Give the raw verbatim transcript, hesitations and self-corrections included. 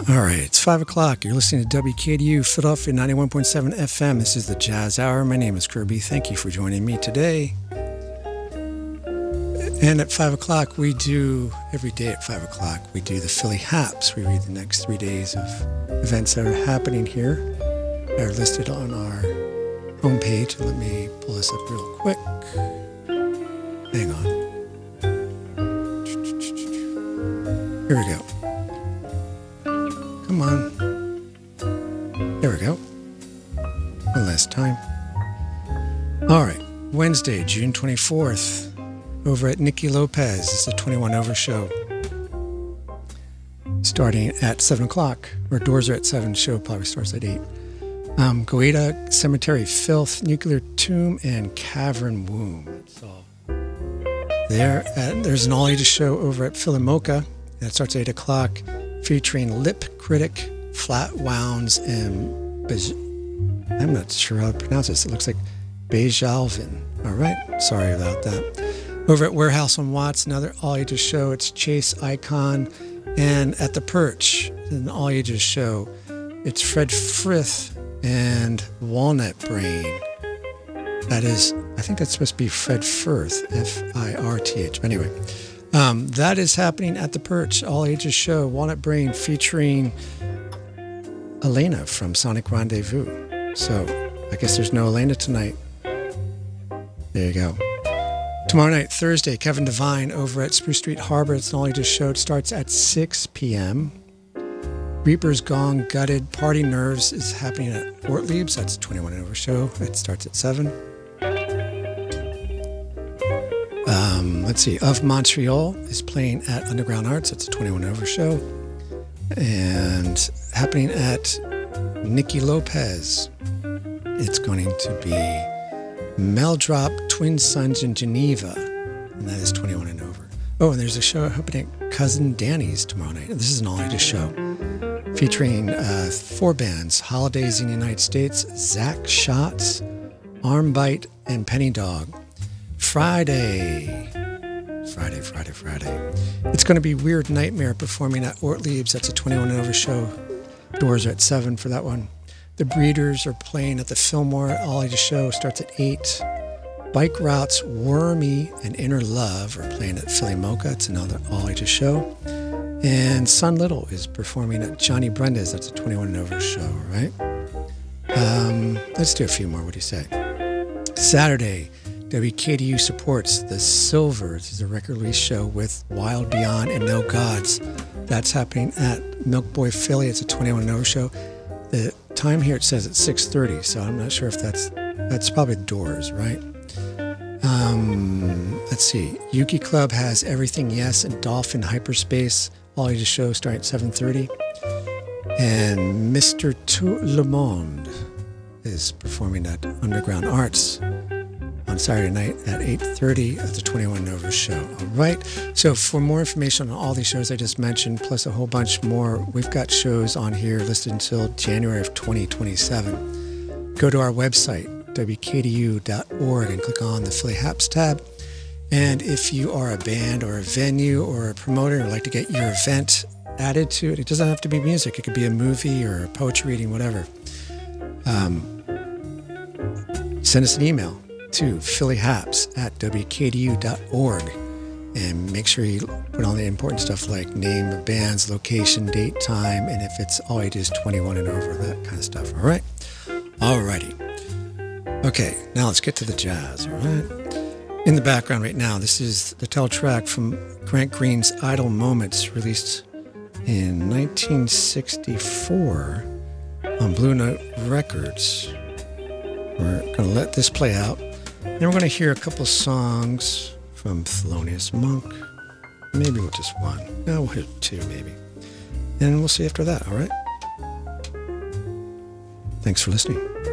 All right, it's five o'clock. You're listening to W K D U, Philadelphia ninety-one point seven F M. This is the Jazz Hour. My name is Kirby. Thank you for joining me today. And at five o'clock, we do, every day at five o'clock, we do the Philly Haps. We read the next three days of events that are happening here. They're listed on our homepage. Let me pull this up real quick. Hang on. Here we go. Come on. There we go. One last time. All right. Wednesday, June twenty-fourth, over at Nicky Lopez. It's the twenty-one Over Show. Starting at seven o'clock. Or doors are at seven. Show probably starts at eight. Um, Goeta, Cemetery Filth, Nuclear Tomb, and Cavern Womb. That's all. There. At, there's an all-ages show over at Philomoka. That starts at eight o'clock. Featuring Lip Critic, Flat Wounds, and Bez- I'm not sure how to pronounce this. It looks like Bejalvin. All right, sorry about that. Over at Warehouse on Watts, another all-ages show. It's Chase Icon. And at the Perch, an all-ages show, it's Fred Frith and Walnut Brain. That is, I think that's supposed to be Fred Firth, F I R T H. Anyway. Um, that is happening at the Perch, all ages show, Walnut Brain, featuring Elena from Sonic Rendezvous. So I guess there's no Elena tonight. There you go. Tomorrow night, Thursday, Kevin Devine over at Spruce Street Harbor. It's an all ages show. It starts at six p.m. Reaper's Gone Gutted Party Nerves is happening at Ortlieb's. That's a twenty-one and over show. It starts at seven. Um, let's see, Of Montreal is playing at Underground Arts. It's a twenty-one over show. And happening at Nicky Lopez, it's going to be Meldrop Twin Sons in Geneva. And that is twenty-one and over. Oh, and there's a show happening at Cousin Danny's tomorrow night. This is an all-ages show featuring uh, four bands, Holidays in the United States, Zach Shots, Armbite, and Penny Dog. Friday, Friday, Friday, Friday. It's going to be Weird Nightmare performing at Ortlieb's. That's a twenty-one and over show. Doors are at seven for that one. The Breeders are playing at the Fillmore. All ages show starts at eight. Bike Routes, Wormy, and Inner Love are playing at Philly Mocha. It's another all ages show. And Sun Little is performing at Johnny Brenda's. That's a twenty-one and over show, right? Um, let's do a few more. What do you say? Saturday, W K D U supports the Silvers. This is a record release show with Wild Beyond and No Gods. That's happening at Milk Boy Philly. It's a twenty-one and over show. The time here it says it's six thirty, so I'm not sure if that's that's probably Doors, right? Um, let's see. Yuki Club has Everything Yes and Dolphin Hyperspace. All ages show starting at seven thirty. And Mister Tout Le Monde is performing at Underground Arts on Saturday night at eight thirty at the twenty-one and over show. All right. So for more information on all these shows I just mentioned, plus a whole bunch more, we've got shows on here listed until January of twenty twenty-seven. Go to our website, W K D U dot org, and click on the Philly Haps tab. And if you are a band or a venue or a promoter and would like to get your event added to it, it doesn't have to be music. It could be a movie or a poetry reading, whatever. Um, send us an email to phillyhaps at W K D U dot org, and make sure you put on the important stuff like name of bands, location, date, time, and if it's all ages twenty-one and over, that kind of stuff. All right? Alrighty. Okay, now let's get to the jazz, all right? In the background right now, this is the title track from Grant Green's Idle Moments, released in nineteen sixty-four on Blue Note Records. We're going to let this play out. Then we're going to hear a couple songs from Thelonious Monk. Maybe with just one. No, we'll hear two maybe. And we'll see after that, all right? Thanks for listening.